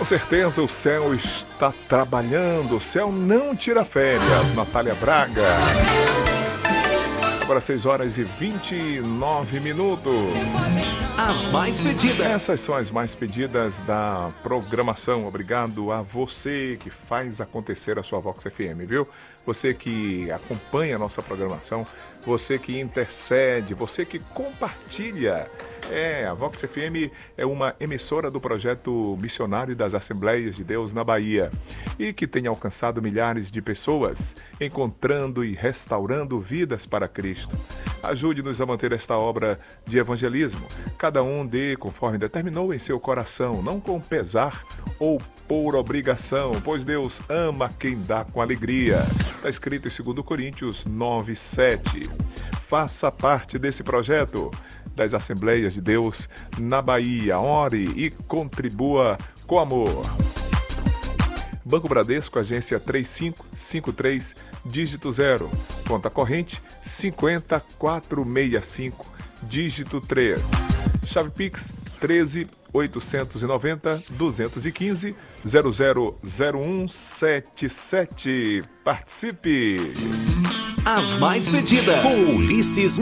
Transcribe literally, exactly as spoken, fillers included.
certeza o céu está trabalhando, o céu não tira férias. Natália Braga. Agora seis horas e vinte e nove minutos. As mais pedidas. Essas são as mais pedidas da programação. Obrigado a você que faz acontecer a sua Vox F M, viu? Você que acompanha a nossa programação, você que intercede, você que compartilha. É, a Vox F M é uma emissora do projeto missionário das Assembleias de Deus na Bahia e que tem alcançado milhares de pessoas, encontrando e restaurando vidas para Cristo. Ajude-nos a manter esta obra de evangelismo. Cada um dê conforme determinou em seu coração, não com pesar ou por obrigação, pois Deus ama quem dá com alegria. Está escrito em dois Coríntios nove, sete. Faça parte desse projeto das Assembleias de Deus na Bahia. Ore e contribua com amor. Banco Bradesco, agência três cinco cinco três, dígito zero. Conta corrente cinquenta, quatrocentos e sessenta e cinco, dígito três. Chave Pix treze, oitocentos e noventa, duzentos e quinze, zero zero zero um sete sete. Participe! As mais pedidas. Com Ulisses